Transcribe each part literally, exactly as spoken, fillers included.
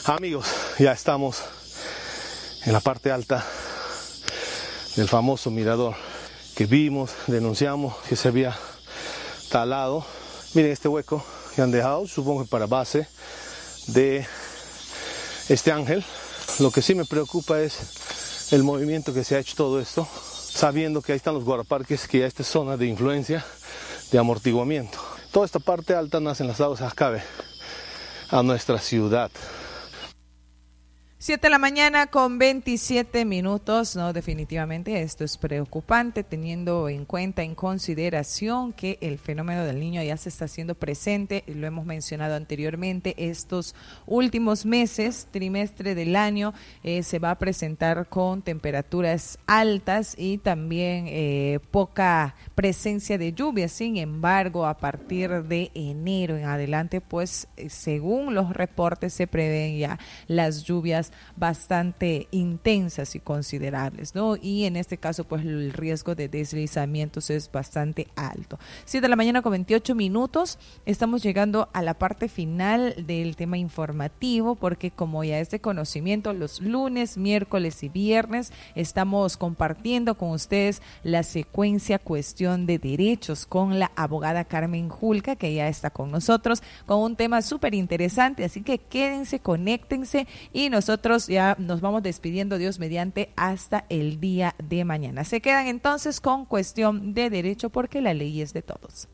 Amigos, ya estamos en la parte alta del famoso mirador que vimos, denunciamos que se había talado. Miren este hueco que han dejado, supongo que para base de este ángel. Lo que sí me preocupa es el movimiento que se ha hecho todo esto, sabiendo que ahí están los guardaparques, que ya esta es zona de influencia, de amortiguamiento. Toda esta parte alta nacen las aguas Ajcabe a nuestra ciudad. siete de la mañana con veintisiete minutos, no, definitivamente esto es preocupante, teniendo en cuenta, en consideración que el fenómeno del Niño ya se está haciendo presente, lo hemos mencionado anteriormente, estos últimos meses, trimestre del año, eh, se va a presentar con temperaturas altas y también eh, poca presencia de lluvia. Sin embargo, a partir de enero en adelante, pues eh, según los reportes se prevén ya las lluvias bastante intensas y considerables, ¿no? Y en este caso, pues el riesgo de deslizamientos es bastante alto. siete de la mañana con veintiocho minutos, estamos llegando a la parte final del tema informativo, porque como ya es de conocimiento, los lunes, miércoles y viernes estamos compartiendo con ustedes la secuencia Cuestión de Derechos con la abogada Carmen Julca, que ya está con nosotros, con un tema súper interesante, así que quédense, conéctense y nosotros ya nos vamos despidiendo, Dios mediante, hasta el día de mañana. Se quedan entonces con Cuestión de Derecho, porque la ley es de todos.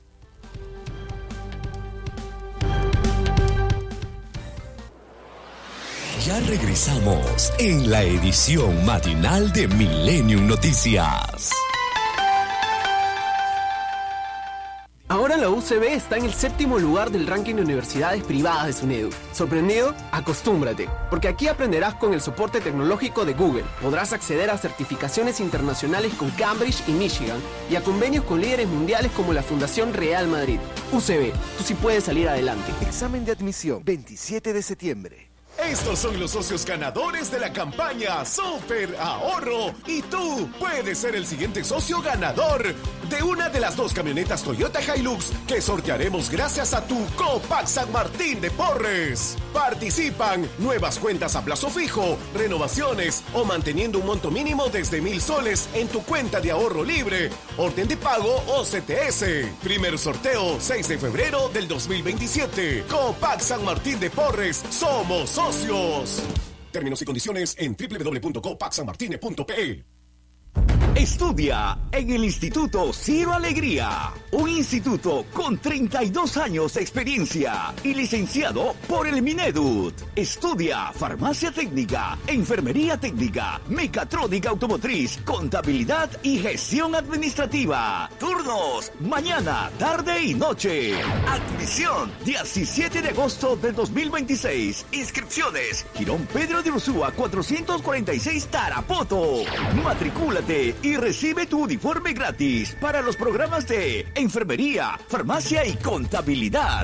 Ya regresamos en la edición matinal de Millennium Noticias. Ahora la U C B está en el séptimo lugar del ranking de universidades privadas de SUNEDU. ¿Sorprendido? Acostúmbrate, porque aquí aprenderás con el soporte tecnológico de Google. Podrás acceder a certificaciones internacionales con Cambridge y Michigan y a convenios con líderes mundiales como la Fundación Real Madrid. U C B, tú sí puedes salir adelante. Examen de admisión, veintisiete de septiembre. Estos son los socios ganadores de la campaña Super Ahorro y tú puedes ser el siguiente socio ganador de una de las dos camionetas Toyota Hilux que sortearemos gracias a tu Copac San Martín de Porres. Participan nuevas cuentas a plazo fijo, renovaciones o manteniendo un monto mínimo desde mil soles en tu cuenta de ahorro libre, orden de pago o C T S. Primer sorteo seis de febrero del dos mil veintisiete. Copac San Martín de Porres, somos socios. Términos y condiciones en doble u doble u doble u punto copac san martine punto p e. Estudia en el Instituto Ciro Alegría, un instituto con treinta y dos años de experiencia y licenciado por el Mineduc. Estudia farmacia técnica, enfermería técnica, mecatrónica automotriz, contabilidad y gestión administrativa. Turnos, mañana, tarde y noche. Admisión, diecisiete de agosto del dos mil veintiséis. Inscripciones, Girón Pedro de Ursúa cuatrocientos cuarenta y seis Tarapoto. Matricúlate y recibe tu uniforme gratis para los programas de enfermería, farmacia y contabilidad.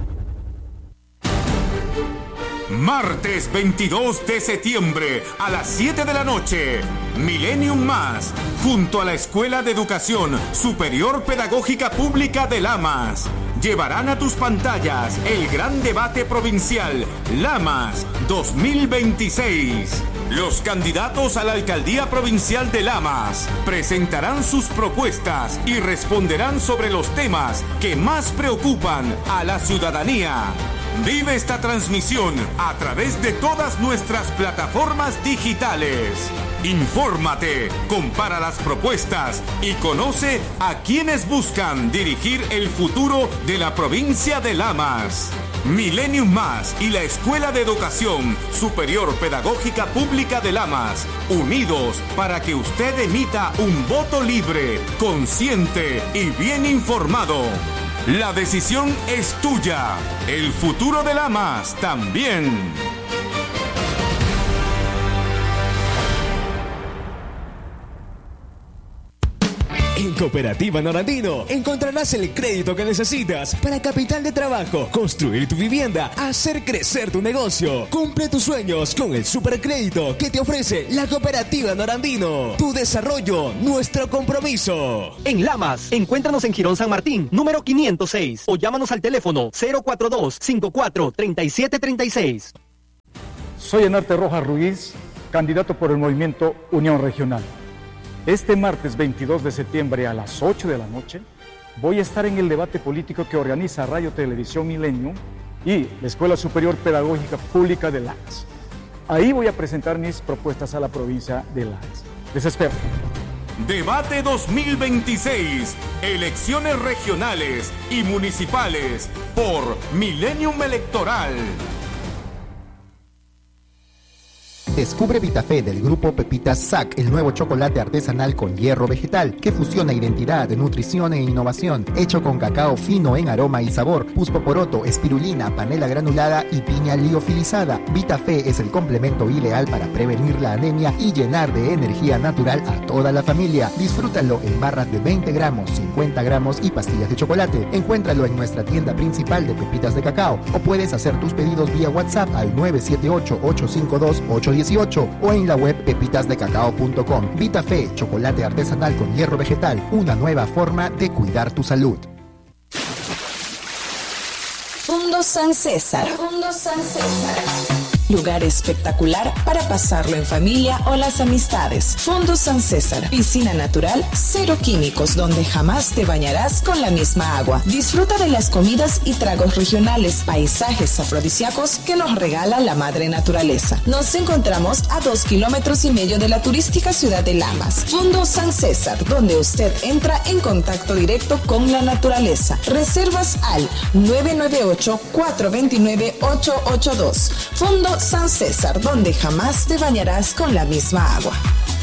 Martes veintidós de septiembre a las siete de la noche, Millennium Más, junto a la Escuela de Educación Superior Pedagógica Pública de Lamas, llevarán a tus pantallas el gran debate provincial Lamas dos mil veintiséis. Los candidatos a la alcaldía provincial de Lamas presentarán sus propuestas y responderán sobre los temas que más preocupan a la ciudadanía. Vive esta transmisión a través de todas nuestras plataformas digitales. Infórmate, compara las propuestas y conoce a quienes buscan dirigir el futuro de la provincia de Lamas. Millennium Más y la Escuela de Educación Superior Pedagógica Pública de Lamas, unidos para que usted emita un voto libre, consciente y bien informado. La decisión es tuya. El futuro de Lamas también. En Cooperativa Norandino encontrarás el crédito que necesitas para capital de trabajo, construir tu vivienda, hacer crecer tu negocio. Cumple tus sueños con el supercrédito que te ofrece la Cooperativa Norandino. Tu desarrollo, nuestro compromiso. En Lamas, encuéntranos en Girón San Martín, número quinientos seis, o llámanos al teléfono cero cuatro dos, cinco cuatro, tres siete tres seis. Soy Enarte Rojas Ruiz, candidato por el movimiento Unión Regional. Este martes veintidós de septiembre a las ocho de la noche voy a estar en el debate político que organiza Radio Televisión Millennium y la Escuela Superior Pedagógica Pública de Lares. Ahí voy a presentar mis propuestas a la provincia de Lares. Les espero. Debate dos mil veintiséis, elecciones regionales y municipales por Millennium Electoral. Descubre Vitafé del grupo Pepitas S A C, el nuevo chocolate artesanal con hierro vegetal que fusiona identidad, nutrición e innovación, hecho con cacao fino en aroma y sabor, puspoporoto, espirulina, panela granulada y piña liofilizada. Vitafé es el complemento ideal para prevenir la anemia y llenar de energía natural a toda la familia. Disfrútalo en barras de veinte gramos, cincuenta gramos y pastillas de chocolate. Encuéntralo en nuestra tienda principal de Pepitas de Cacao o puedes hacer tus pedidos vía WhatsApp al nueve siete ocho, ocho cinco dos, ocho uno ocho o en la web pepitas de cacao punto com. Vitafé, chocolate artesanal con hierro vegetal, una nueva forma de cuidar tu salud. Fundo San César. Fundo San César. Lugar espectacular para pasarlo en familia o las amistades. Fundo San César. Piscina natural, cero químicos, donde jamás te bañarás con la misma agua. Disfruta de las comidas y tragos regionales, paisajes afrodisíacos que nos regala la madre naturaleza. Nos encontramos a dos kilómetros y medio de la turística ciudad de Lamas. Fundo San César, donde usted entra en contacto directo con la naturaleza. Reservas al nueve nueve ocho, cuatro dos nueve, ocho ocho dos. Fundo San César, donde jamás te bañarás con la misma agua.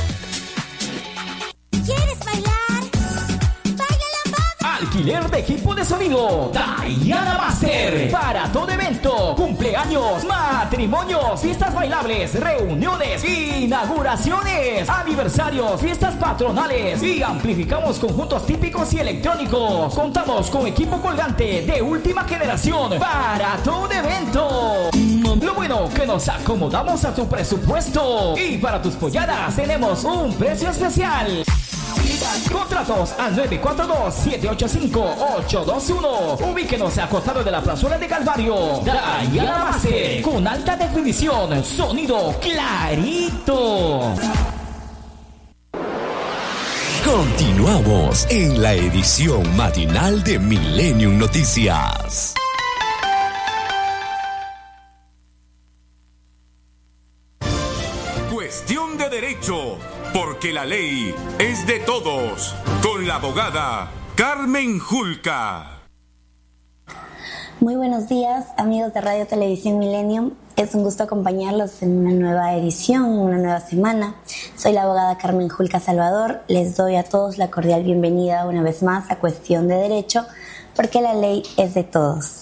¿Quieres bailar? ¡Baila la bamba! Alquiler de equipo de sonido Diana Master. Para todo evento, cumpleaños, matrimonios, fiestas bailables, reuniones, inauguraciones, aniversarios, fiestas patronales y amplificamos conjuntos típicos y electrónicos. Contamos con equipo colgante de última generación para todo evento. Lo bueno que nos acomodamos a tu presupuesto y para tus polladas tenemos un precio especial. Contratos al nueve cuatro dos, siete ocho cinco, ocho dos uno. Ubíquenos a costado de la plazuela de Calvario. Diana Master, con alta definición, sonido clarito. Continuamos en la edición matinal de Millennium Noticias. Cuestión de derecho, porque la ley es de todos. Con la abogada Carmen Julca. Muy buenos días, amigos de Radio Televisión Millennium. Es un gusto acompañarlos en una nueva edición, en una nueva semana. Soy la abogada Carmen Julca Salvador. Les doy a todos la cordial bienvenida una vez más a Cuestión de Derecho, porque la ley es de todos.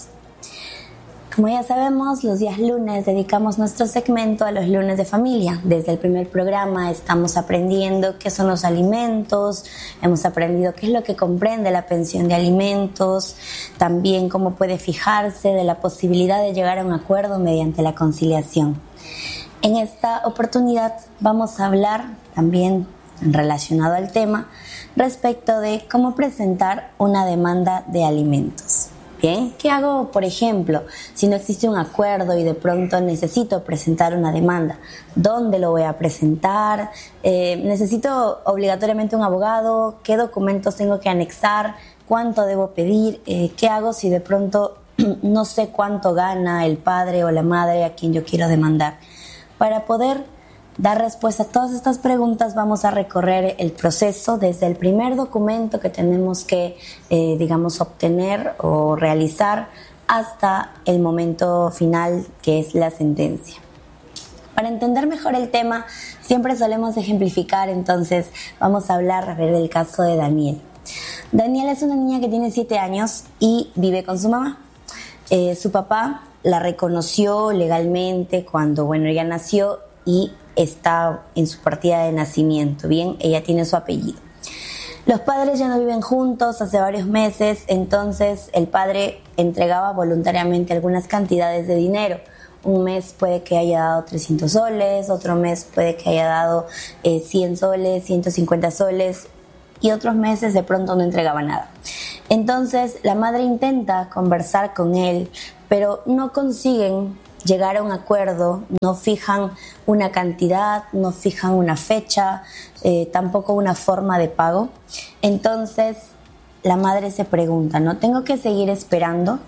Como ya sabemos, los días lunes dedicamos nuestro segmento a los lunes de familia. Desde el primer programa estamos aprendiendo qué son los alimentos, hemos aprendido qué es lo que comprende la pensión de alimentos, también cómo puede fijarse de la posibilidad de llegar a un acuerdo mediante la conciliación. En esta oportunidad vamos a hablar también relacionado al tema respecto de cómo presentar una demanda de alimentos. Bien, ¿qué hago, por ejemplo, si no existe un acuerdo y de pronto necesito presentar una demanda? ¿Dónde lo voy a presentar? Eh, ¿Necesito obligatoriamente un abogado? ¿Qué documentos tengo que anexar? ¿Cuánto debo pedir? Eh, ¿Qué hago si de pronto no sé cuánto gana el padre o la madre a quien yo quiero demandar? Para poder dar respuesta a todas estas preguntas vamos a recorrer el proceso desde el primer documento que tenemos que, eh, digamos, obtener o realizar hasta el momento final, que es la sentencia. Para entender mejor el tema, siempre solemos ejemplificar, entonces vamos a hablar a ver, del caso de Daniel. Daniel es una niña que tiene siete años y vive con su mamá. Eh, su papá la reconoció legalmente cuando, bueno, ella nació y está en su partida de nacimiento, bien, ella tiene su apellido. Los padres ya no viven juntos hace varios meses, entonces el padre entregaba voluntariamente algunas cantidades de dinero. Un mes puede que haya dado trescientos soles, otro mes puede que haya dado eh, cien soles, ciento cincuenta soles, y otros meses de pronto no entregaba nada. Entonces la madre intenta conversar con él, pero no consiguen llegar a un acuerdo, no fijan una cantidad, no fijan una fecha, eh, tampoco una forma de pago. Entonces la madre se pregunta, ¿no? ¿Tengo que seguir esperando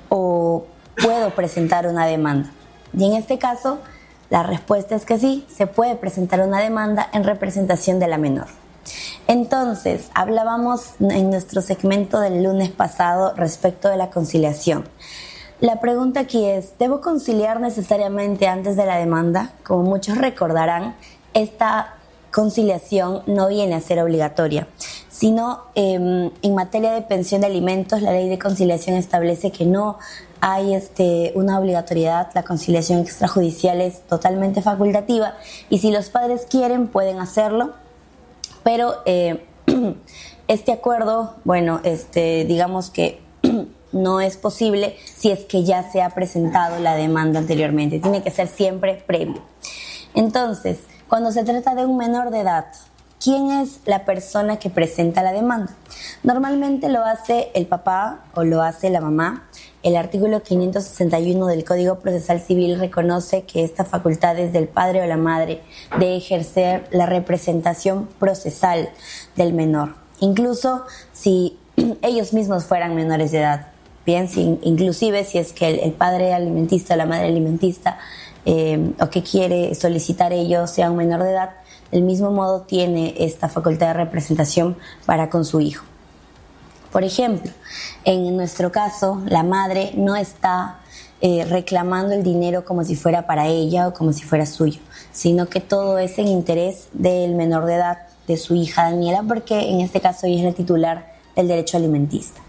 o puedo presentar una demanda? Y en este caso la respuesta es que sí, se puede presentar una demanda en representación de la menor. Entonces, hablábamos en nuestro segmento del lunes pasado respecto de la conciliación. La pregunta aquí es, ¿debo conciliar necesariamente antes de la demanda? Como muchos recordarán, esta conciliación no viene a ser obligatoria, sino eh, en materia de pensión de alimentos, la ley de conciliación establece que no hay este, una obligatoriedad, la conciliación extrajudicial es totalmente facultativa y si los padres quieren pueden hacerlo, pero eh, este acuerdo, bueno, este, digamos que no es posible si es que ya se ha presentado la demanda anteriormente, tiene que ser siempre previo. Entonces, cuando se trata de un menor de edad, ¿quién es la persona que presenta la demanda? Normalmente lo hace el papá o lo hace la mamá. El artículo quinientos sesenta y uno del Código Procesal Civil reconoce que esta facultad es del padre o la madre de ejercer la representación procesal del menor, incluso si ellos mismos fueran menores de edad. Bien, si, inclusive si es que el, el padre alimentista o la madre alimentista eh, o que quiere solicitar ello sea un menor de edad, del mismo modo tiene esta facultad de representación para con su hijo. Por ejemplo, en nuestro caso, la madre no está eh, reclamando el dinero como si fuera para ella o como si fuera suyo, sino que todo es en interés del menor de edad, de su hija Daniela, porque en este caso ella es la titular del derecho alimentista.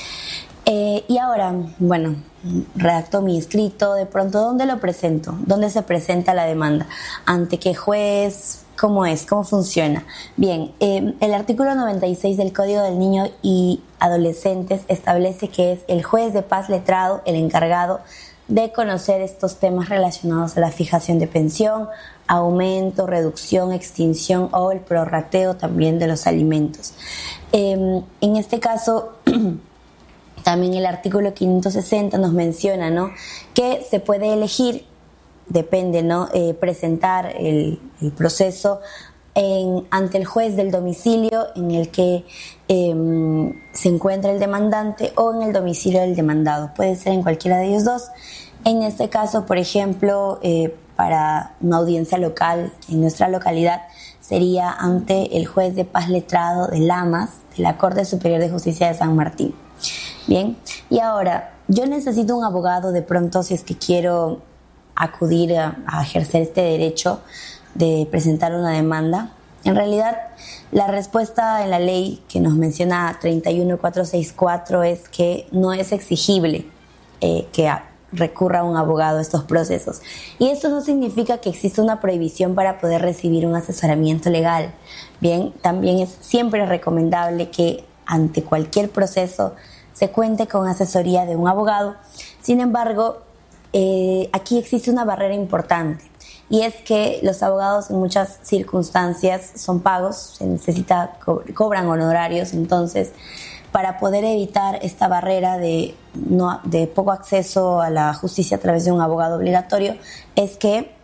Eh, y ahora, bueno, redacto mi escrito, de pronto, ¿dónde lo presento? ¿Dónde se presenta la demanda? ¿Ante qué juez? ¿Cómo es? ¿Cómo funciona? Bien, eh, el artículo noventa y seis del Código del Niño y Adolescentes establece que es el juez de paz letrado el encargado de conocer estos temas relacionados a la fijación de pensión, aumento, reducción, extinción o el prorrateo también de los alimentos. Eh, en este caso, también el artículo quinientos sesenta nos menciona, ¿no?, que se puede elegir, depende, ¿no?, eh, presentar el, el proceso en, ante el juez del domicilio en el que eh, se encuentra el demandante o en el domicilio del demandado. Puede ser en cualquiera de ellos dos. En este caso, por ejemplo, eh, para una audiencia local en nuestra localidad, sería ante el juez de paz letrado de Lamas, de la Corte Superior de Justicia de San Martín. Bien, y ahora, yo necesito un abogado de pronto si es que quiero acudir a, a ejercer este derecho de presentar una demanda. En realidad, la respuesta en la ley que nos menciona treinta y uno mil cuatrocientos sesenta y cuatro es que no es exigible eh, que a, recurra a un abogado a estos procesos. Y esto no significa que exista una prohibición para poder recibir un asesoramiento legal. Bien, también es siempre recomendable que ante cualquier proceso se cuente con asesoría de un abogado. Sin embargo, eh, aquí existe una barrera importante y es que los abogados en muchas circunstancias son pagos, se necesita, co- cobran honorarios, entonces para poder evitar esta barrera de, no, de poco acceso a la justicia a través de un abogado obligatorio, es que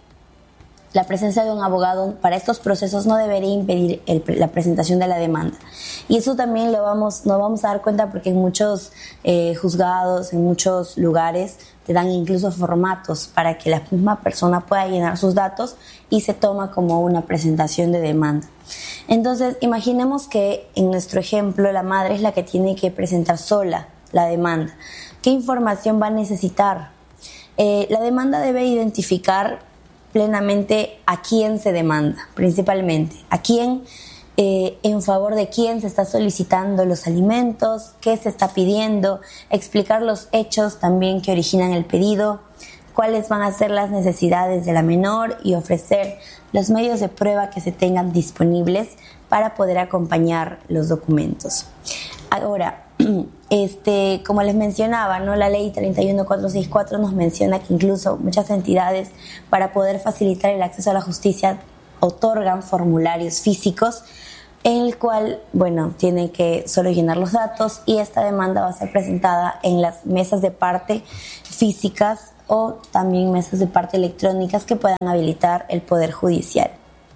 la presencia de un abogado para estos procesos no debería impedir el, la presentación de la demanda. Y eso también lo vamos, nos vamos a dar cuenta porque en muchos eh, juzgados, en muchos lugares, te dan incluso formatos para que la misma persona pueda llenar sus datos y se toma como una presentación de demanda. Entonces, imaginemos que en nuestro ejemplo la madre es la que tiene que presentar sola la demanda. ¿Qué información va a necesitar? Eh, la demanda debe identificar plenamente a quién se demanda, principalmente, a quién, eh, en favor de quién se está solicitando los alimentos, qué se está pidiendo, explicar los hechos también que originan el pedido, cuáles van a ser las necesidades de la menor y ofrecer los medios de prueba que se tengan disponibles para poder acompañar los documentos. Ahora, Este, como les mencionaba, ¿no? La ley treinta y uno mil cuatrocientos sesenta y cuatro nos menciona que incluso muchas entidades, para poder facilitar el acceso a la justicia, otorgan formularios físicos en el cual, bueno, tienen que solo llenar los datos y esta demanda va a ser presentada en las mesas de parte físicas o también mesas de parte electrónicas que puedan habilitar el Poder Judicial.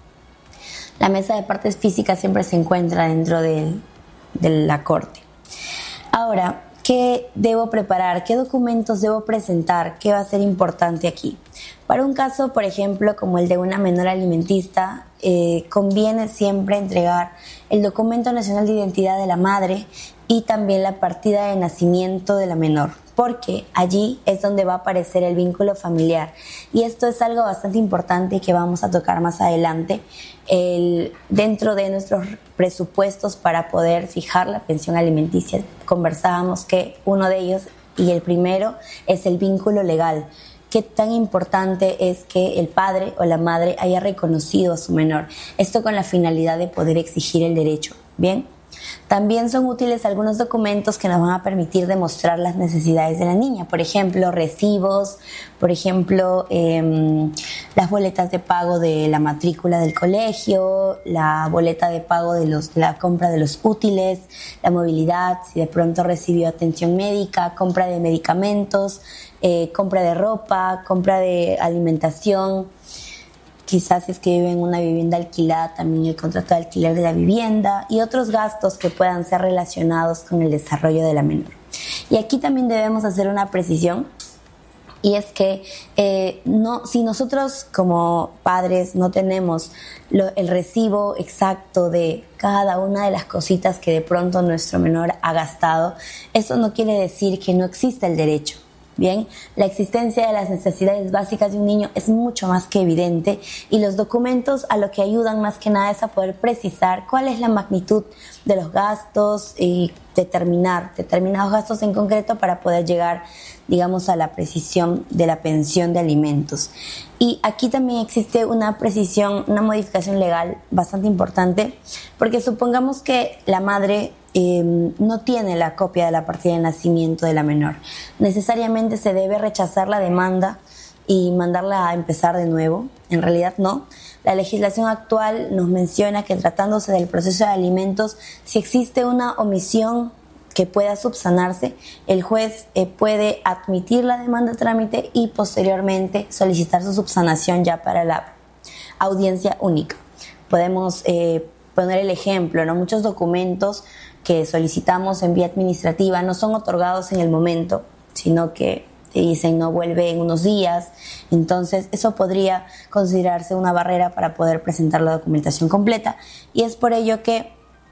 La mesa de partes físicas siempre se encuentra dentro de, de la Corte. Ahora, ¿qué debo preparar? ¿Qué documentos debo presentar? ¿Qué va a ser importante aquí? Para un caso, por ejemplo, como el de una menor alimentista, eh, conviene siempre entregar el documento nacional de identidad de la madre y también la partida de nacimiento de la menor, porque allí es donde va a aparecer el vínculo familiar. Y esto es algo bastante importante que vamos a tocar más adelante el, dentro de nuestros presupuestos para poder fijar la pensión alimenticia. Conversábamos que uno de ellos, y el primero, es el vínculo legal. Qué tan importante es que el padre o la madre haya reconocido a su menor. Esto con la finalidad de poder exigir el derecho. Bien. También son útiles algunos documentos que nos van a permitir demostrar las necesidades de la niña. Por ejemplo, recibos, por ejemplo, eh, las boletas de pago de la matrícula del colegio, la boleta de pago de los, la compra de los útiles, la movilidad, si de pronto recibió atención médica, compra de medicamentos, eh, compra de ropa, compra de alimentación. Quizás si es que vive en una vivienda alquilada, también el contrato de alquiler de la vivienda y otros gastos que puedan ser relacionados con el desarrollo de la menor. Y aquí también debemos hacer una precisión, y es que eh, no, si nosotros como padres no tenemos lo, el recibo exacto de cada una de las cositas que de pronto nuestro menor ha gastado, eso no quiere decir que no exista el derecho. Bien, la existencia de las necesidades básicas de un niño es mucho más que evidente, y los documentos a lo que ayudan más que nada es a poder precisar cuál es la magnitud de los gastos y determinar determinados gastos en concreto para poder llegar, digamos, a la precisión de la pensión de alimentos. Y aquí también existe una precisión, una modificación legal bastante importante, porque supongamos que la madre Eh, no tiene la copia de la partida de nacimiento de la menor. Necesariamente se debe rechazar la demanda y mandarla a empezar de nuevo. En realidad no. La legislación actual nos menciona que tratándose del proceso de alimentos, si existe una omisión que pueda subsanarse, el juez eh, puede admitir la demanda a trámite y posteriormente solicitar su subsanación ya para la audiencia única. Podemos eh, poner el ejemplo, ¿no? Muchos documentos que solicitamos en vía administrativa no son otorgados en el momento, sino que te dicen no vuelve en unos días. Entonces eso podría considerarse una barrera para poder presentar la documentación completa, y es por ello que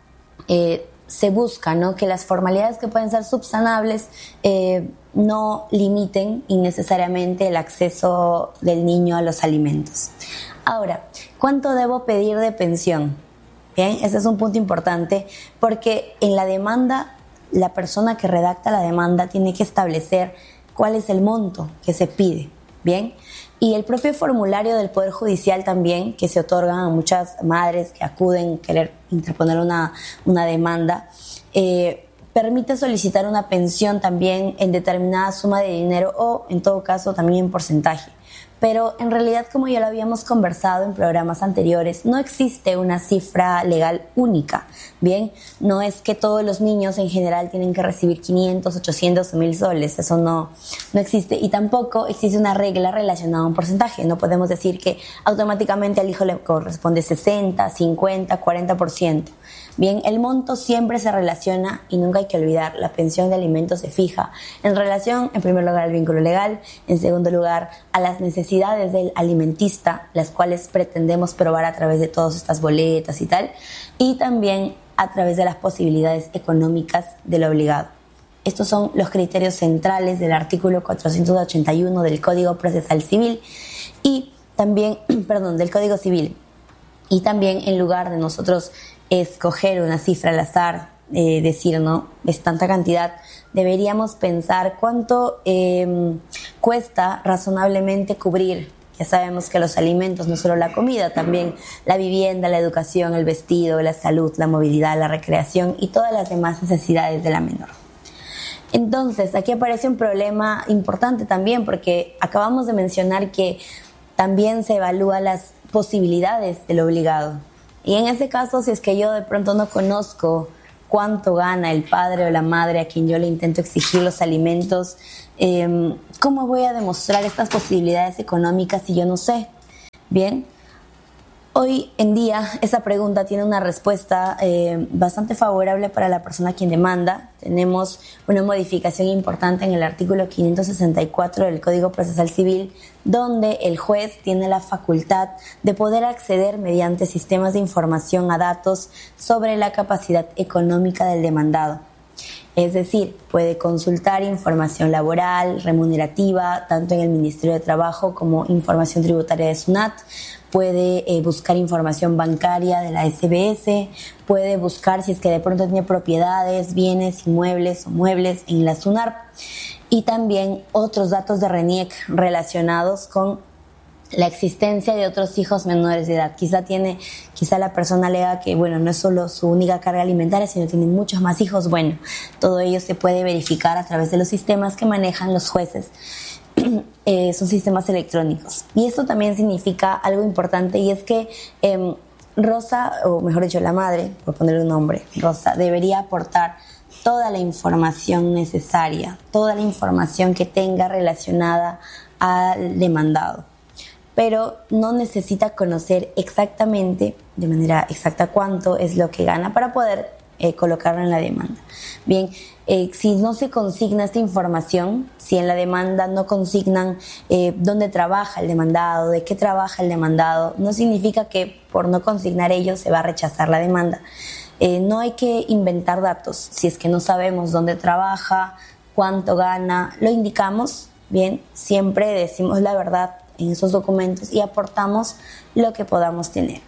eh, se busca, ¿no?, que las formalidades que pueden ser subsanables eh, no limiten innecesariamente el acceso del niño a los alimentos. Ahora, ¿cuánto debo pedir de pensión? Bien, ese es un punto importante, porque en la demanda, la persona que redacta la demanda tiene que establecer cuál es el monto que se pide, ¿bien? Y el propio formulario del Poder Judicial también, que se otorgan a muchas madres que acuden a querer interponer una, una demanda, eh, permite solicitar una pensión también en determinada suma de dinero o, en todo caso, también en porcentaje. Pero en realidad, como ya lo habíamos conversado en programas anteriores, no existe una cifra legal única, ¿bien? No es que todos los niños en general tienen que recibir quinientos, ochocientos o mil soles, eso no, no existe. Y tampoco existe una regla relacionada a un porcentaje. No podemos decir que automáticamente al hijo le corresponde sesenta, cincuenta, cuarenta por ciento. Bien, el monto siempre se relaciona, y nunca hay que olvidar, la pensión de alimentos se fija en relación, en primer lugar, al vínculo legal, en segundo lugar, a las necesidades del alimentista, las cuales pretendemos probar a través de todas estas boletas y tal, y también a través de las posibilidades económicas del obligado. Estos son los criterios centrales del artículo cuatrocientos ochenta y uno del Código Procesal Civil y también, perdón, del Código Civil. Y también, en lugar de nosotros escoger una cifra al azar, eh, decir, ¿no?, es tanta cantidad, deberíamos pensar cuánto eh, cuesta razonablemente cubrir. Ya sabemos que los alimentos, no solo la comida, también la vivienda, la educación, el vestido, la salud, la movilidad, la recreación y todas las demás necesidades de la menor. Entonces, aquí aparece un problema importante también, porque acabamos de mencionar que también se evalúan las posibilidades del obligado. Y en ese caso, si es que yo de pronto no conozco cuánto gana el padre o la madre a quien yo le intento exigir los alimentos, eh, ¿cómo voy a demostrar estas posibilidades económicas si yo no sé? Bien, hoy en día esa pregunta tiene una respuesta eh, bastante favorable para la persona a quien demanda. Tenemos una modificación importante en el artículo quinientos sesenta y cuatro del Código Procesal Civil, donde el juez tiene la facultad de poder acceder mediante sistemas de información a datos sobre la capacidad económica del demandado. Es decir, puede consultar información laboral, remunerativa, tanto en el Ministerio de Trabajo como información tributaria de SUNAT, puede eh, buscar información bancaria de la S B S, puede buscar si es que de pronto tiene propiedades, bienes, inmuebles o muebles en la SUNARP, y también otros datos de RENIEC relacionados con la existencia de otros hijos menores de edad. Quizá tiene, quizá la persona alega que, bueno, no es solo su única carga alimentaria, sino tiene muchos más hijos. Bueno, todo ello se puede verificar a través de los sistemas que manejan los jueces. Eh, son sistemas electrónicos. Y esto también significa algo importante, y es que eh, Rosa, o mejor dicho, la madre, por ponerle un nombre, Rosa, debería aportar toda la información necesaria, toda la información que tenga relacionada al demandado. Pero no necesita conocer exactamente, de manera exacta, cuánto es lo que gana para poder eh, colocarlo en la demanda. Bien, eh, si no se consigna esta información, si en la demanda no consignan eh, dónde trabaja el demandado, de qué trabaja el demandado, no significa que por no consignar ello se va a rechazar la demanda. Eh, no hay que inventar datos. Si es que no sabemos dónde trabaja, cuánto gana, lo indicamos, bien, siempre decimos la verdad en esos documentos y aportamos lo que podamos tener.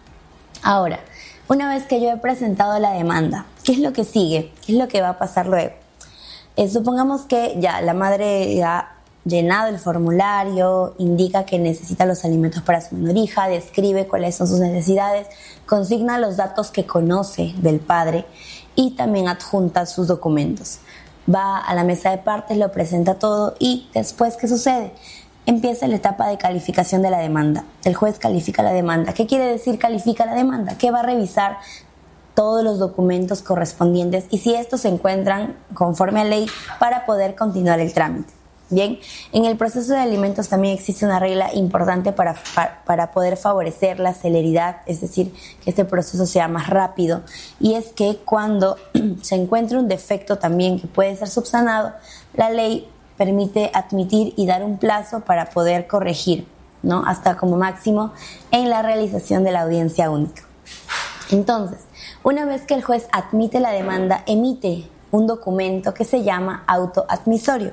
Ahora, una vez que yo he presentado la demanda, ¿qué es lo que sigue? ¿Qué es lo que va a pasar luego? Eh, supongamos que ya la madre ha llenado el formulario, indica que necesita los alimentos para su menor hija, describe cuáles son sus necesidades, consigna los datos que conoce del padre y también adjunta sus documentos. Va a la mesa de partes, lo presenta todo y después, ¿qué sucede? Empieza la etapa de calificación de la demanda. El juez califica la demanda. ¿Qué quiere decir califica la demanda? Que va a revisar todos los documentos correspondientes y si estos se encuentran conforme a ley para poder continuar el trámite. Bien, en el proceso de alimentos también existe una regla importante para, para, para poder favorecer la celeridad, es decir, que este proceso sea más rápido, y es que cuando se encuentra un defecto también que puede ser subsanado, la ley permite admitir y dar un plazo para poder corregir, ¿no? Hasta como máximo en la realización de la audiencia única. Entonces, una vez que el juez admite la demanda, emite un documento que se llama auto admisorio.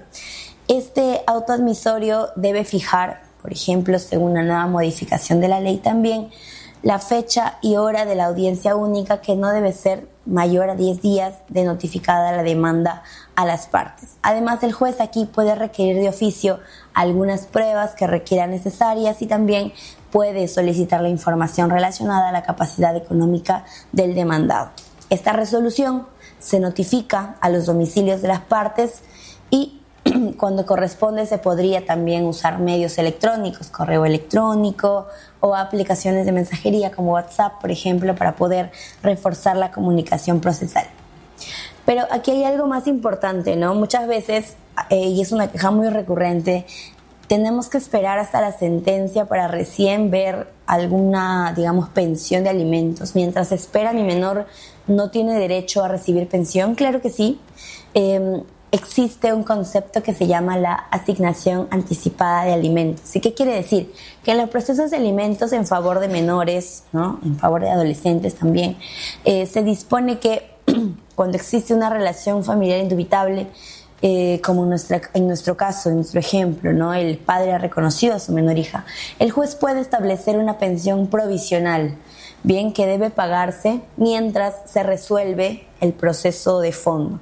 Este auto admisorio debe fijar, por ejemplo, según una nueva modificación de la ley también, la fecha y hora de la audiencia única, que no debe ser mayor a diez días de notificada la demanda a las partes. Además, el juez aquí puede requerir de oficio algunas pruebas que requieran necesarias y también puede solicitar la información relacionada a la capacidad económica del demandado. Esta resolución se notifica a los domicilios de las partes y cuando corresponde se podría también usar medios electrónicos, correo electrónico o aplicaciones de mensajería como WhatsApp, por ejemplo, para poder reforzar la comunicación procesal. Pero aquí hay algo más importante, ¿no? Muchas veces, eh, y es una queja muy recurrente, tenemos que esperar hasta la sentencia para recién ver alguna, digamos, pensión de alimentos. Mientras espera, mi menor no tiene derecho a recibir pensión. Claro que sí. Eh, existe un concepto que se llama la asignación anticipada de alimentos. ¿Y qué quiere decir? Que en los procesos de alimentos en favor de menores, ¿no?, en favor de adolescentes también, eh, se dispone que cuando existe una relación familiar indubitable, eh, como en, nuestra, en nuestro caso, en nuestro ejemplo, ¿no?, el padre ha reconocido a su menor hija, el juez puede establecer una pensión provisional, bien, que debe pagarse mientras se resuelve el proceso de fondo.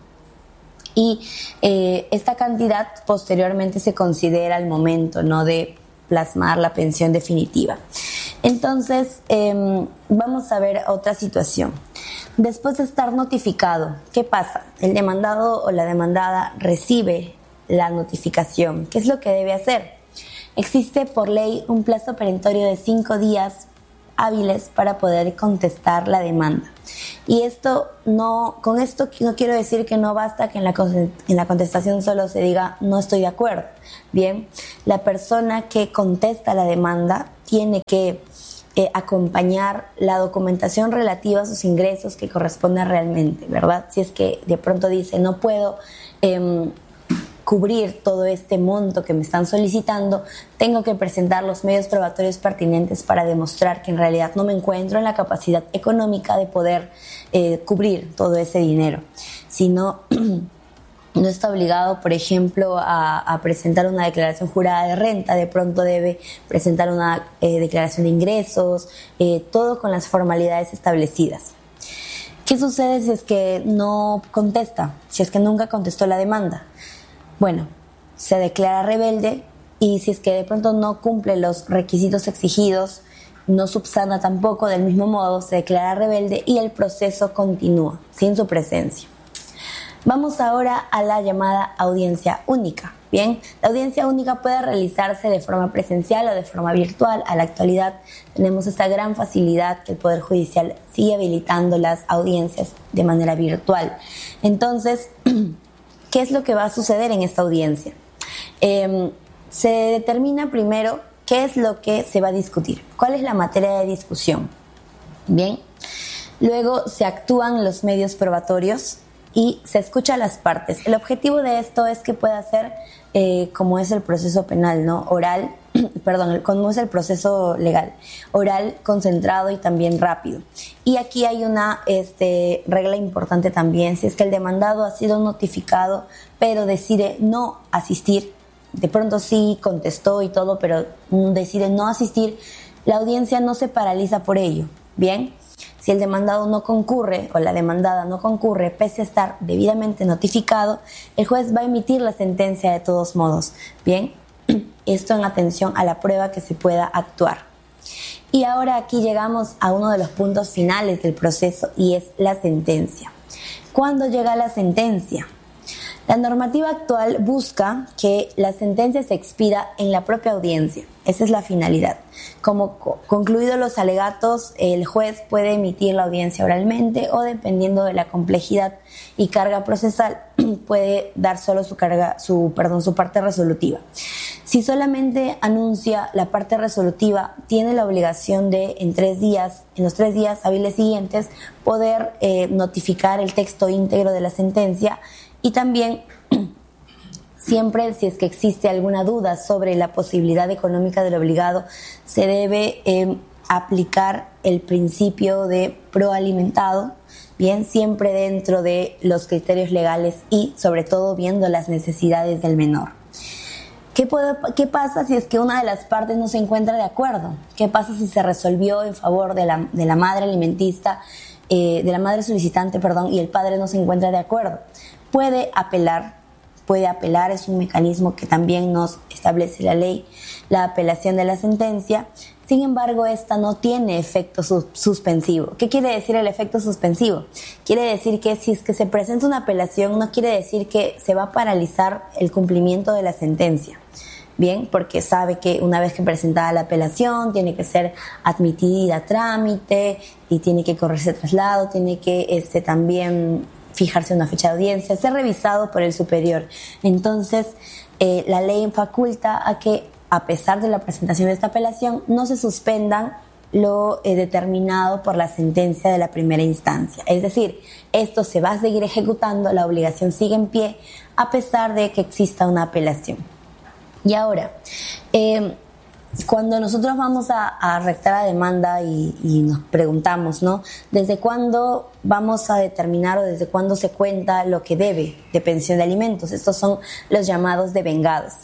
Y eh, esta cantidad posteriormente se considera al momento, ¿no?, de plasmar la pensión definitiva. Entonces, eh, vamos a ver otra situación. Después de estar notificado, ¿qué pasa? El demandado o la demandada recibe la notificación. ¿Qué es lo que debe hacer? Existe por ley un plazo perentorio de cinco días hábiles para poder contestar la demanda. Y esto no, con esto no quiero decir que no basta que en la, en la contestación solo se diga no estoy de acuerdo. Bien, la persona que contesta la demanda tiene que eh, acompañar la documentación relativa a sus ingresos que corresponde realmente, ¿verdad? Si es que de pronto dice no puedo eh, cubrir todo este monto que me están solicitando, tengo que presentar los medios probatorios pertinentes para demostrar que en realidad no me encuentro en la capacidad económica de poder eh, cubrir todo ese dinero. Si no, no está obligado, por ejemplo, a, a presentar una declaración jurada de renta, de pronto debe presentar una eh, declaración de ingresos, eh, todo con las formalidades establecidas. ¿Qué sucede si es que no contesta? Si es que nunca contestó la demanda. Bueno, se declara rebelde y si es que de pronto no cumple los requisitos exigidos, no subsana tampoco, del mismo modo se declara rebelde y el proceso continúa sin su presencia. Vamos ahora a la llamada audiencia única. Bien, la audiencia única puede realizarse de forma presencial o de forma virtual. A la actualidad tenemos esta gran facilidad que el Poder Judicial sigue habilitando las audiencias de manera virtual. Entonces, ¿qué es lo que va a suceder en esta audiencia? Eh, se determina primero qué es lo que se va a discutir, cuál es la materia de discusión. Bien, luego se actúan los medios probatorios y se escucha a las partes. El objetivo de esto es que pueda ser, eh, como es el proceso penal, ¿no? Oral, perdón, como es el proceso legal, oral, concentrado y también rápido. Y aquí hay una este, regla importante también: si es que el demandado ha sido notificado pero decide no asistir, de pronto sí contestó y todo, pero decide no asistir, la audiencia no se paraliza por ello. Bien, si el demandado no concurre o la demandada no concurre pese a estar debidamente notificado, el juez va a emitir la sentencia de todos modos. Bien, esto en atención a la prueba que se pueda actuar. Y ahora aquí llegamos a uno de los puntos finales del proceso y es la sentencia. ¿Cuándo llega la sentencia? La normativa actual busca que la sentencia se expida en la propia audiencia. Esa es la finalidad. Como co- concluidos los alegatos, el juez puede emitir la audiencia oralmente o, dependiendo de la complejidad y carga procesal, puede dar solo su carga, su, perdón, su parte resolutiva. Si solamente anuncia la parte resolutiva, tiene la obligación de en tres días, en los tres días hábiles siguientes, poder eh, notificar el texto íntegro de la sentencia. Y también, siempre si es que existe alguna duda sobre la posibilidad económica del obligado, se debe eh, aplicar el principio de proalimentado, bien, siempre dentro de los criterios legales y sobre todo viendo las necesidades del menor. ¿Qué, puede, ¿Qué pasa si es que una de las partes no se encuentra de acuerdo? ¿Qué pasa si se resolvió en favor de la, de la madre alimentista, eh, de la madre solicitante, perdón, y el padre no se encuentra de acuerdo? Puede apelar, puede apelar, es un mecanismo que también nos establece la ley, la apelación de la sentencia. Sin embargo, esta no tiene efecto sus- suspensivo. ¿Qué quiere decir el efecto suspensivo? Quiere decir que si es que se presenta una apelación, no quiere decir que se va a paralizar el cumplimiento de la sentencia. Bien, porque sabe que una vez que presentada la apelación, tiene que ser admitida a trámite y tiene que correrse traslado, tiene que este, también fijarse una fecha de audiencia, ser revisado por el superior. Entonces, eh, la ley faculta a que, a pesar de la presentación de esta apelación, no se suspendan lo eh, determinado por la sentencia de la primera instancia. Es decir, esto se va a seguir ejecutando, la obligación sigue en pie, a pesar de que exista una apelación. Y ahora, eh, cuando nosotros vamos a, a rectar la demanda y, y nos preguntamos, ¿no?, ¿desde cuándo vamos a determinar o desde cuándo se cuenta lo que debe de pensión de alimentos? Estos son los llamados devengados.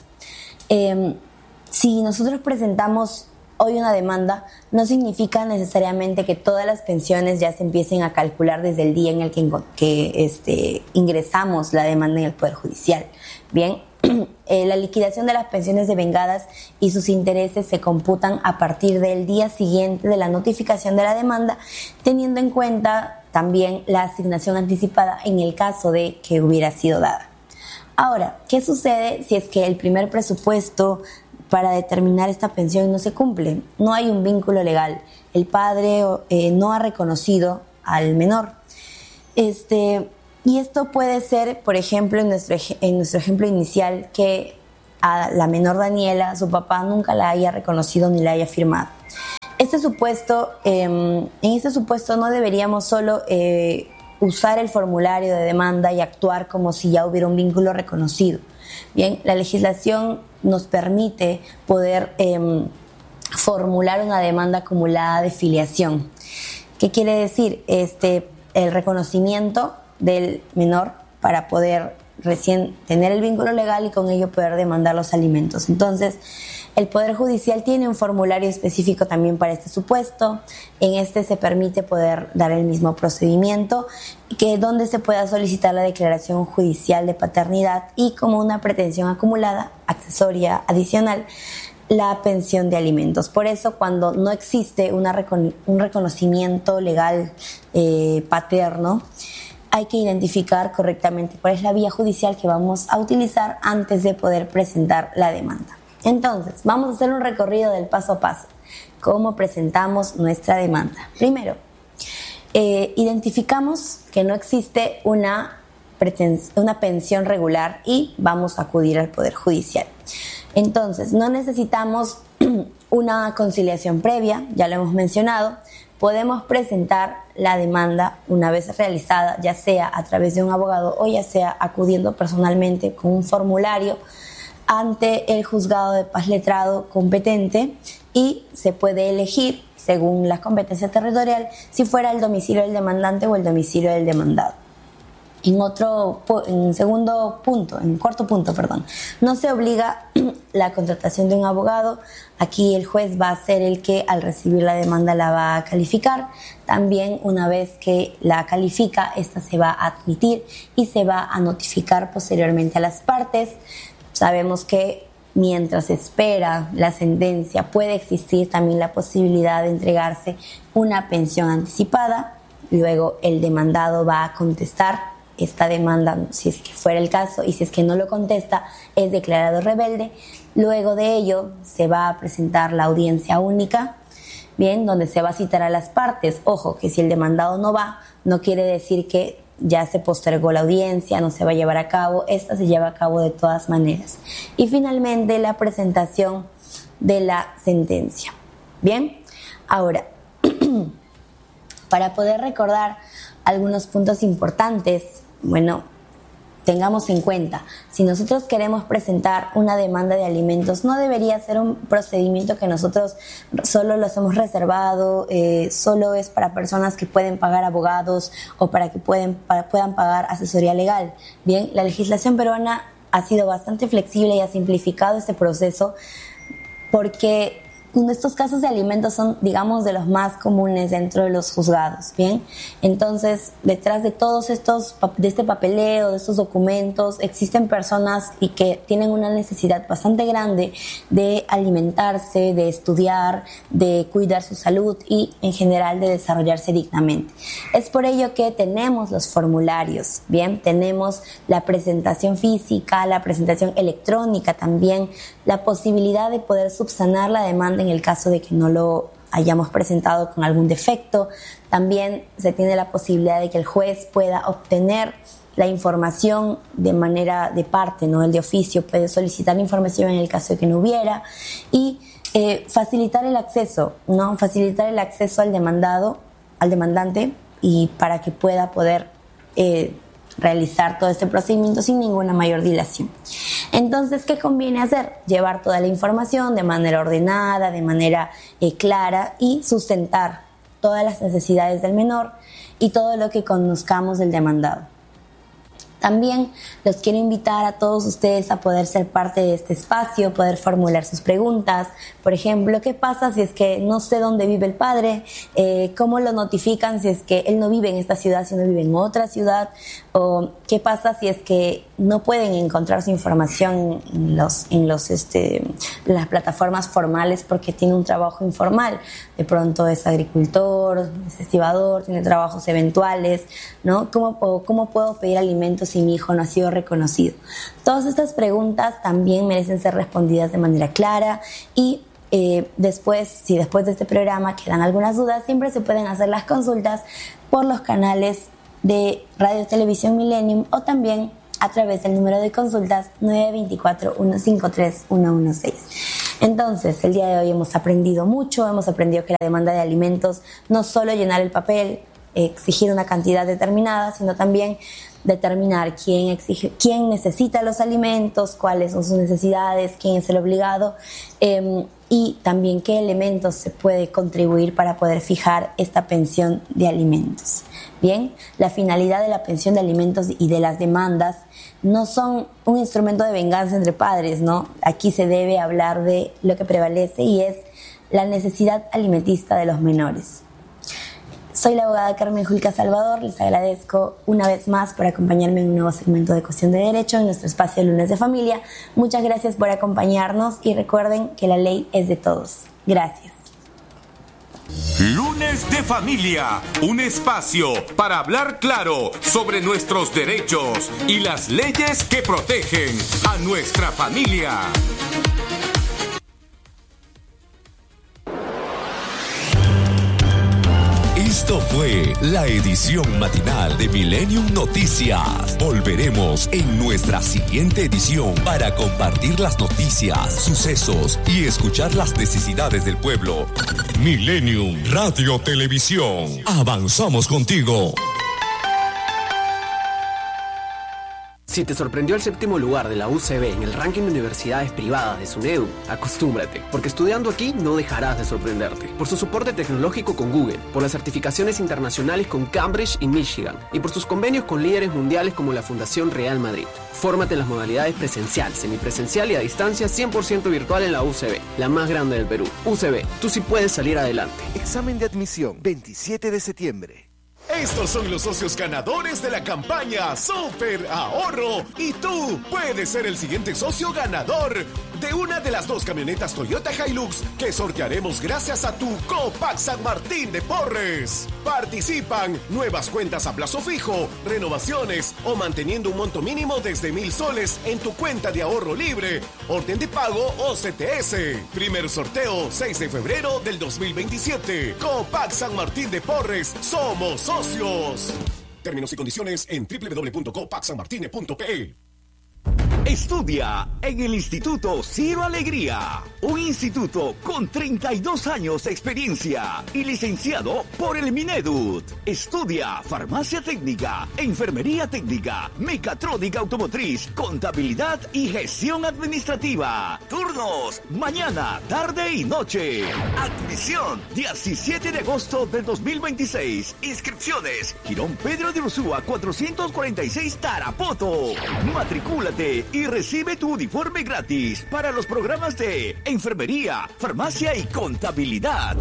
Eh, si nosotros presentamos hoy una demanda, no significa necesariamente que todas las pensiones ya se empiecen a calcular desde el día en el que, que este, ingresamos la demanda en el Poder Judicial. Bien, eh, la liquidación de las pensiones devengadas y sus intereses se computan a partir del día siguiente de la notificación de la demanda, teniendo en cuenta también la asignación anticipada en el caso de que hubiera sido dada. Ahora, ¿qué sucede si es que el primer presupuesto para determinar esta pensión no se cumple. No hay un vínculo legal. El padre eh, no ha reconocido al menor. Este, y esto puede ser, por ejemplo, en nuestro, en nuestro ejemplo inicial, que a la menor Daniela, su papá nunca la haya reconocido ni la haya firmado. Este supuesto, eh, en este supuesto no deberíamos solo eh, usar el formulario de demanda y actuar como si ya hubiera un vínculo reconocido. Bien, la legislación nos permite poder eh, formular una demanda acumulada de filiación. ¿Qué quiere decir? Este, el reconocimiento del menor para poder recién tener el vínculo legal y con ello poder demandar los alimentos. Entonces, el Poder Judicial tiene un formulario específico también para este supuesto. En este se permite poder dar el mismo procedimiento, que donde se pueda solicitar la declaración judicial de paternidad y como una pretensión acumulada, accesoria, adicional, la pensión de alimentos. Por eso, cuando no existe una recon- un reconocimiento legal eh, paterno, hay que identificar correctamente cuál es la vía judicial que vamos a utilizar antes de poder presentar la demanda. Entonces, vamos a hacer un recorrido del paso a paso. ¿Cómo presentamos nuestra demanda? Primero, eh, identificamos que no existe una, pretens- una pensión regular y vamos a acudir al Poder Judicial. Entonces, no necesitamos una conciliación previa, ya lo hemos mencionado. Podemos presentar la demanda una vez realizada, ya sea a través de un abogado o ya sea acudiendo personalmente con un formulario ante el juzgado de paz letrado competente, y se puede elegir, según la competencia territorial, si fuera el domicilio del demandante o el domicilio del demandado. En otro, en segundo punto, en cuarto punto, perdón, no se obliga la contratación de un abogado. Aquí el juez va a ser el que al recibir la demanda la va a calificar. También una vez que la califica, esta se va a admitir y se va a notificar posteriormente a las partes. Sabemos que mientras espera la sentencia puede existir también la posibilidad de entregarse una pensión anticipada. Luego el demandado va a contestar esta demanda, si es que fuera el caso, y si es que no lo contesta, es declarado rebelde. Luego de ello se va a presentar la audiencia única, bien, donde se va a citar a las partes. Ojo, que si el demandado no va, no quiere decir que ya se postergó la audiencia, no se va a llevar a cabo. Esta se lleva a cabo de todas maneras. Y finalmente la presentación de la sentencia. Bien, ahora, para poder recordar algunos puntos importantes, bueno, tengamos en cuenta, si nosotros queremos presentar una demanda de alimentos, no debería ser un procedimiento que nosotros solo los hemos reservado, eh, solo es para personas que pueden pagar abogados o para que pueden, para, puedan pagar asesoría legal. Bien, la legislación peruana ha sido bastante flexible y ha simplificado este proceso, porque estos casos de alimentos son, digamos, de los más comunes dentro de los juzgados, ¿bien? Entonces, detrás de todos estos, de este papeleo, de estos documentos, existen personas y que tienen una necesidad bastante grande de alimentarse, de estudiar, de cuidar su salud y, en general, de desarrollarse dignamente. Es por ello que tenemos los formularios, ¿bien? Tenemos la presentación física, la presentación electrónica también, la posibilidad de poder subsanar la demanda en el caso de que no lo hayamos presentado con algún defecto. También se tiene la posibilidad de que el juez pueda obtener la información de manera de parte, no el de oficio, puede solicitar la información en el caso de que no hubiera, y eh, facilitar el acceso, ¿no? Facilitar el acceso al demandado, al demandante, y para que pueda poder eh, realizar todo este procedimiento sin ninguna mayor dilación. Entonces, ¿qué conviene hacer? Llevar toda la información de manera ordenada, de manera eh, clara, y sustentar todas las necesidades del menor y todo lo que conozcamos del demandado. También los quiero invitar a todos ustedes a poder ser parte de este espacio, poder formular sus preguntas. Por ejemplo, ¿qué pasa si es que no sé dónde vive el padre? Eh, ¿Cómo lo notifican si es que él no vive en esta ciudad, sino vive en otra ciudad? ¿O qué pasa si es que no pueden encontrar su información en los, en los, este, las plataformas formales porque tiene un trabajo informal? De pronto es agricultor, es estibador, tiene trabajos eventuales, ¿no? ¿Cómo, o, ¿Cómo puedo pedir alimentos si mi hijo no ha sido reconocido? Todas estas preguntas también merecen ser respondidas de manera clara y eh, después, si después de este programa quedan algunas dudas, siempre se pueden hacer las consultas por los canales de Radio Televisión Millennium o también a través del número de consultas nueve dos cuatro, uno cinco tres, uno uno seis. Entonces, el día de hoy hemos aprendido mucho, hemos aprendido que la demanda de alimentos no solo llenar el papel, exigir una cantidad determinada, sino también determinar quién exige, quién necesita los alimentos, cuáles son sus necesidades, quién es el obligado eh, y también qué elementos se puede contribuir para poder fijar esta pensión de alimentos. Bien, la finalidad de la pensión de alimentos y de las demandas no son un instrumento de venganza entre padres, ¿no? Aquí se debe hablar de lo que prevalece y es la necesidad alimentista de los menores. Soy la abogada Carmen Julca Salvador, les agradezco una vez más por acompañarme en un nuevo segmento de Cuestión de Derecho en nuestro espacio Lunes de Familia. Muchas gracias por acompañarnos y recuerden que la ley es de todos. Gracias. Lunes de Familia, un espacio para hablar claro sobre nuestros derechos y las leyes que protegen a nuestra familia. Esto fue la edición matinal de Millennium Noticias. Volveremos en nuestra siguiente edición para compartir las noticias, sucesos y escuchar las necesidades del pueblo. Millennium Radio Televisión. Avanzamos contigo. Si te sorprendió el séptimo lugar de la U C B en el ranking de universidades privadas de SUNEDU, acostúmbrate, porque estudiando aquí no dejarás de sorprenderte. Por su soporte tecnológico con Google, por las certificaciones internacionales con Cambridge y Michigan, y por sus convenios con líderes mundiales como la Fundación Real Madrid. Fórmate en las modalidades presencial, semipresencial y a distancia cien por ciento virtual en la U C B, la más grande del Perú. U C B, tú sí puedes salir adelante. Examen de admisión, veintisiete de septiembre. Estos son los socios ganadores de la campaña Super Ahorro y tú puedes ser el siguiente socio ganador de una de las dos camionetas Toyota Hilux que sortearemos gracias a tu Copac San Martín de Porres. Participan nuevas cuentas a plazo fijo, renovaciones o manteniendo un monto mínimo desde mil soles en tu cuenta de ahorro libre, orden de pago o C T S. Primer sorteo seis de febrero del dos mil veintisiete. Copac San Martín de Porres, somos socios. Términos y condiciones en doble u doble u doble u punto copac san martine punto p e. Estudia en el Instituto Ciro Alegría, un instituto con treinta y dos años de experiencia y licenciado por el Minedut. Estudia farmacia técnica, enfermería técnica, mecatrónica automotriz, contabilidad y gestión administrativa. Turnos, mañana, tarde y noche. Admisión, diecisiete de agosto del dos mil veintiséis. Inscripciones, Girón Pedro de Ursúa cuatrocientos cuarenta y seis Tarapoto. Matricúlate y recibe tu uniforme gratis para los programas de enfermería, farmacia y contabilidad.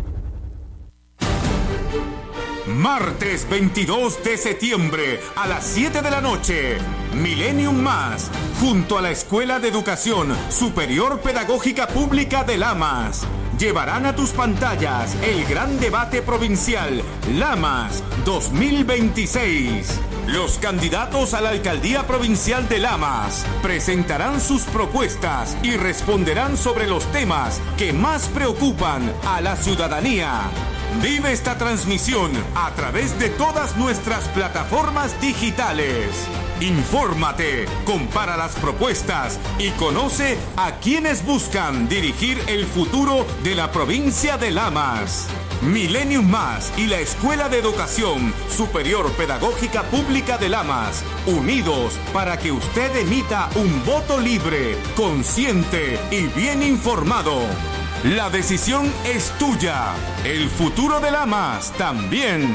Martes veintidós de septiembre a las siete de la noche, Millennium Más, junto a la Escuela de Educación Superior Pedagógica Pública de Lamas, llevarán a tus pantallas el gran debate provincial Lamas dos mil veintiséis. Los candidatos a la alcaldía provincial de Lamas presentarán sus propuestas y responderán sobre los temas que más preocupan a la ciudadanía. Vive esta transmisión a través de todas nuestras plataformas digitales. Infórmate, compara las propuestas y conoce a quienes buscan dirigir el futuro de la provincia de Lamas. Millennium Más y la Escuela de Educación Superior Pedagógica Pública de Lamas, unidos para que usted emita un voto libre, consciente y bien informado. La decisión es tuya. El futuro de Lamas también.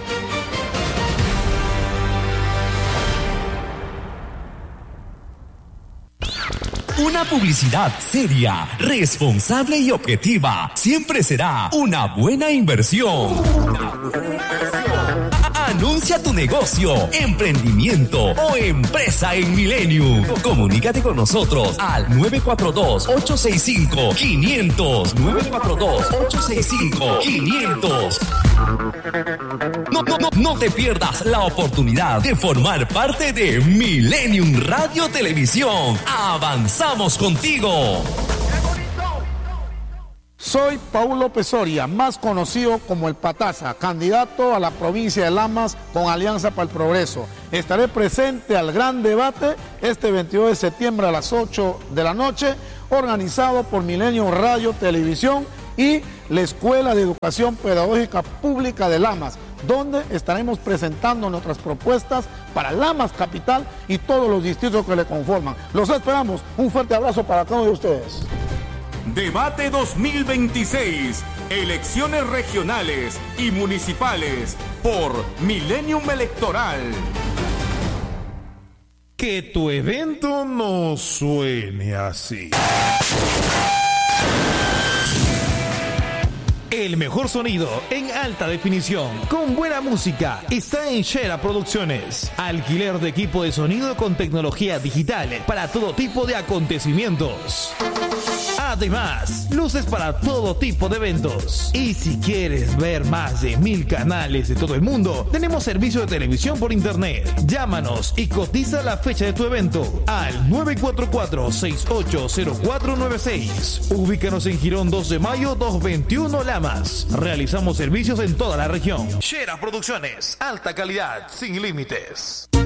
Una publicidad seria, responsable y objetiva siempre será una buena inversión. Anuncia tu negocio, emprendimiento o empresa en Millennium. Comunícate con nosotros al nueve cuatro dos, ocho seis cinco, quinientos. nueve cuatro dos, ocho seis cinco, quinientos. No, no, no, no te pierdas la oportunidad de formar parte de Millennium Radio Televisión. Avanzamos contigo. Soy Paulo Pesoria, más conocido como el Pataza, candidato a la provincia de Lamas con Alianza para el Progreso. Estaré presente al gran debate este veintidós de septiembre a las ocho de la noche, organizado por Milenio Radio Televisión y la Escuela de Educación Pedagógica Pública de Lamas, donde estaremos presentando nuestras propuestas para Lamas Capital y todos los distritos que le conforman. Los esperamos. Un fuerte abrazo para cada uno de ustedes. Debate dos mil veintiséis, elecciones regionales y municipales por Millennium Electoral. Que tu evento no suene así. El mejor sonido en alta definición, con buena música, está en Shera Producciones. Alquiler de equipo de sonido con tecnología digital para todo tipo de acontecimientos. Además, luces para todo tipo de eventos. Y si quieres ver más de mil canales de todo el mundo, tenemos servicio de televisión por internet. Llámanos y cotiza la fecha de tu evento al nueve cuatro cuatro, seis ocho cero cuatro nueve seis. Ubícanos en Girón dos de mayo doscientos veintiuno Lamas. Realizamos servicios en toda la región. Shera Producciones, alta calidad, sin límites.